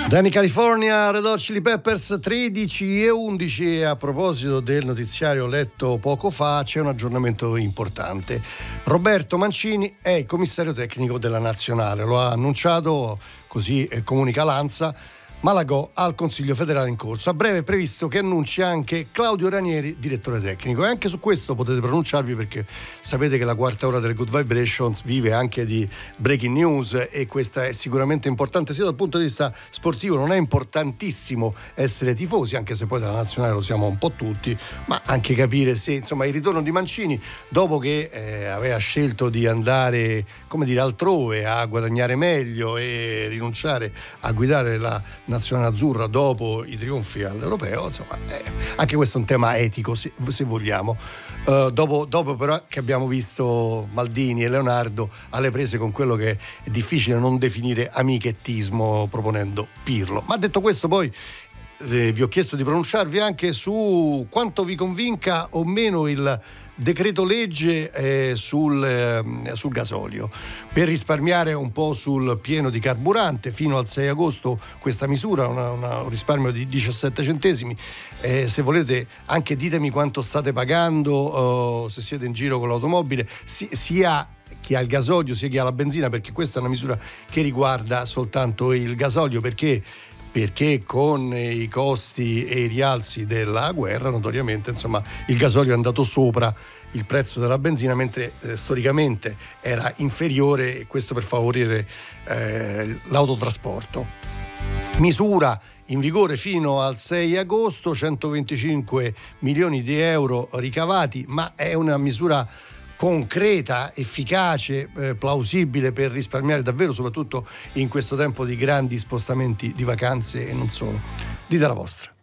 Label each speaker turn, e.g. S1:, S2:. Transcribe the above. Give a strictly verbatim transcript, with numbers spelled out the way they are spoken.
S1: Danny California, Red Hot Chili Peppers, tredici e undici. E a proposito del notiziario letto poco fa, c'è un aggiornamento importante. Roberto Mancini è il commissario tecnico della Nazionale, lo ha annunciato, così comunica l'ANSA. Malagò al Consiglio federale in corso. A breve è previsto che annunci anche Claudio Ranieri, direttore tecnico, e anche su questo potete pronunciarvi, perché sapete che la quarta ora delle Good Vibrations vive anche di breaking news, e questa è sicuramente importante sia dal punto di vista sportivo. Non è importantissimo essere tifosi, anche se poi dalla nazionale lo siamo un po' tutti, ma anche capire se, insomma, il ritorno di Mancini, dopo che eh, aveva scelto di andare, come dire, altrove a guadagnare meglio e rinunciare a guidare la nazionale azzurra dopo i trionfi all'europeo, insomma, eh, anche questo è un tema etico, se, se vogliamo. Uh, dopo, dopo però che abbiamo visto Maldini e Leonardo alle prese con quello che è difficile non definire amichettismo, proponendo Pirlo. Ma detto questo, poi eh, vi ho chiesto di pronunciarvi anche su quanto vi convinca o meno il decreto legge eh, sul, eh, sul gasolio, per risparmiare un po' sul pieno di carburante. Fino al sei agosto questa misura, una, una, un risparmio di diciassette centesimi. Eh, se volete anche ditemi quanto state pagando uh, se siete in giro con l'automobile, si, sia chi ha il gasolio sia chi ha la benzina, perché questa è una misura che riguarda soltanto il gasolio, perché perché con i costi e i rialzi della guerra, notoriamente, insomma, il gasolio è andato sopra il prezzo della benzina, mentre eh, storicamente era inferiore, e questo per favorire eh, l'autotrasporto. Misura in vigore fino al sei agosto, centoventicinque milioni di euro ricavati, ma è una misura concreta, efficace, eh, plausibile per risparmiare davvero, soprattutto in questo tempo di grandi spostamenti di vacanze e non solo. Dite la vostra.